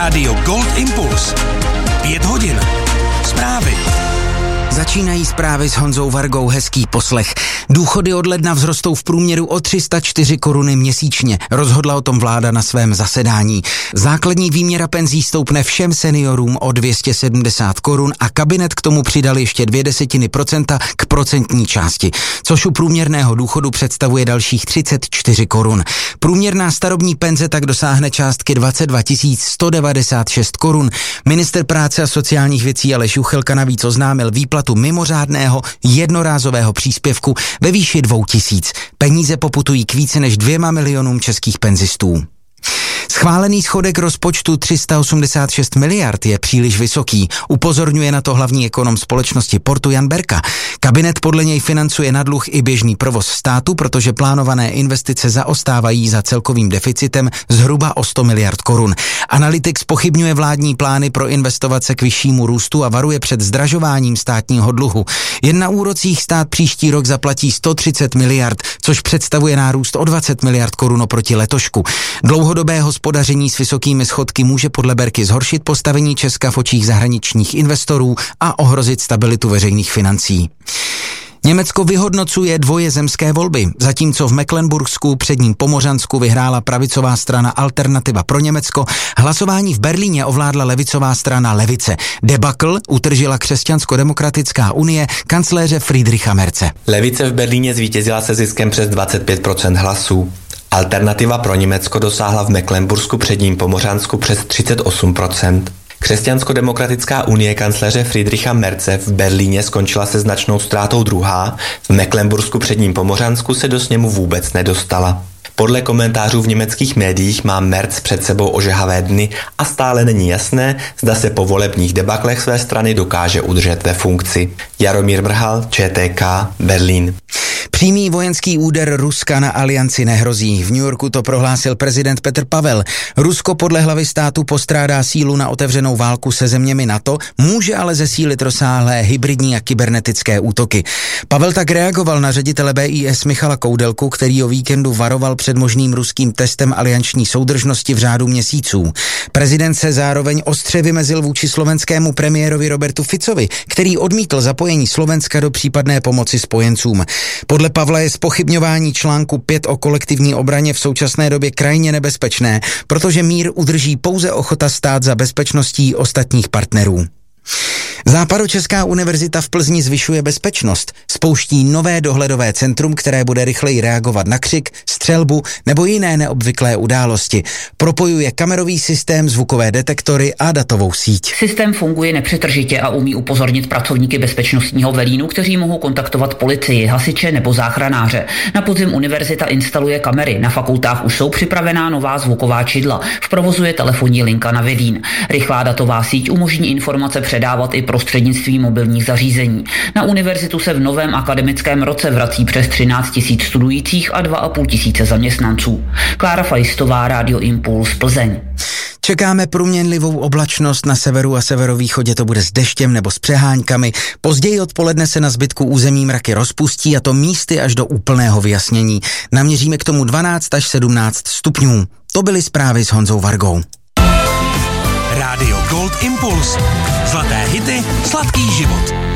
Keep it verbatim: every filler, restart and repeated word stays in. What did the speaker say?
Rádio Gold Impuls. Pět hodin. Zprávy. Začínají zprávy s Honzou Vargou, hezký poslech. Důchody od ledna vzrostou v průměru o tři sta čtyři koruny měsíčně. Rozhodla o tom vláda na svém zasedání. Základní výměra penzí stoupne všem seniorům o dvě stě sedmdesát korun a kabinet k tomu přidal ještě dvě desetiny procenta k procentní části, což u průměrného důchodu představuje dalších třicet čtyři korun. Průměrná starobní penze tak dosáhne částky dvacet dva tisíc sto devadesát šest korun. Ministr práce a sociálních věcí Aleš Juchelka navíc oznámil výplatu mimořádného jednorázového příspěvku ve výši dvou tisíc. Peníze poputují k více než dvěma milionům českých penzistů. Schválený schodek rozpočtu tři sta osmdesát šest miliard je příliš vysoký, upozorňuje na to hlavní ekonom společnosti Portu Jan Berka. Kabinet podle něj financuje na dluh i běžný provoz státu, protože plánované investice zaostávají za celkovým deficitem zhruba o sto miliard korun. Analytik zpochybňuje vládní plány pro investovat se k vyššímu růstu a varuje před zdražováním státního dluhu. Jen na úrocích stát příští rok zaplatí sto třicet miliard, což představuje nárůst o dvacet miliard korun oproti letošku. Dlouhodobé hospodaření s vysokými schodky může podle Berky zhoršit postavení Česka v očích zahraničních investorů a ohrozit stabilitu veřejných financí. Německo vyhodnocuje dvoje zemské volby. Zatímco v Mecklenburgsku, předním Pomořansku vyhrála pravicová strana Alternativa pro Německo, hlasování v Berlíně ovládla levicová strana Levice. Debakl utržila Křesťansko-demokratická unie kancléře Friedricha Merze. Levice v Berlíně zvítězila se ziskem přes dvacet pět procent hlasů. Alternativa pro Německo dosáhla v Mecklenbursku, předním Pomořansku přes třicet osm procent. Křesťansko-demokratická unie kancléře Friedricha Merze v Berlíně skončila se značnou ztrátou druhá, v Mecklenbursku, předním Pomořansku se do sněmu vůbec nedostala. Podle komentářů v německých médiích má Merz před sebou ožehavé dny a stále není jasné, zda se po volebních debaklech své strany dokáže udržet ve funkci. Jaromír Mrhal, Č T K, Berlín. Přímý vojenský úder Ruska na alianci nehrozí. V New Yorku to prohlásil prezident Petr Pavel. Rusko podle hlavy státu postrádá sílu na otevřenou válku se zeměmi NATO, může ale zesílit rozsáhlé hybridní a kybernetické útoky. Pavel tak reagoval na ředitele B I S Michala Koudelku, který o víkendu varoval před možným ruským testem alianční soudržnosti v řádu měsíců. Prezident se zároveň ostře vymezil vůči slovenskému premiérovi Robertu Ficovi, který odmítl zapojení Slovenska do případné pomoci spojencům. Podle Pavla je zpochybňování článku pět o kolektivní obraně v současné době krajně nebezpečné, protože mír udrží pouze ochota stát za bezpečností ostatních partnerů. Západočeská univerzita v Plzni zvyšuje bezpečnost. Spouští nové dohledové centrum, které bude rychleji reagovat na křik, střelbu nebo jiné neobvyklé události. Propojuje kamerový systém, zvukové detektory a datovou síť. Systém funguje nepřetržitě a umí upozornit pracovníky bezpečnostního velínu, kteří mohou kontaktovat policii, hasiče nebo záchranáře. Na podzim univerzita instaluje kamery, na fakultách už jsou připravená nová zvuková čidla. V provozu je telefonní linka na Vidín. Rychlá datová síť umožní informace předávat i prostřednictvím mobilních zařízení. Na univerzitu se v novém akademickém roce vrací přes třináct tisíc studujících a dva a půl tisíce zaměstnanců. Klára Fajstová, Rádio Impuls, Plzeň. Čekáme proměnlivou oblačnost, na severu a severovýchodě to bude s deštěm nebo s přehánkami. Později odpoledne se na zbytku území mraky rozpustí, a to místy až do úplného vyjasnění. Naměříme k tomu dvanáct až sedmnáct stupňů. To byly zprávy s Honzou Vargou. Rádio Gold Impuls. Zlaté hity, sladký život.